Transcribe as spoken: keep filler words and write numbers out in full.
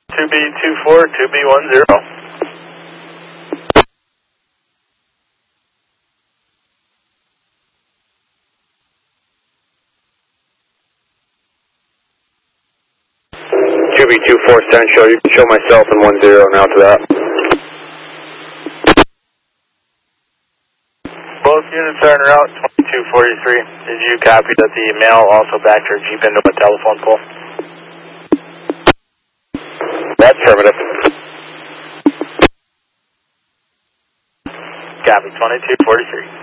two B two four, two B one zero. two B two four, send show. You can show myself in one zero now to that. Both units are en route, twenty-two forty-three. Did you copy that the male also backed her Jeep into a telephone pole? That's affirmative. Copy, twenty-two forty-three.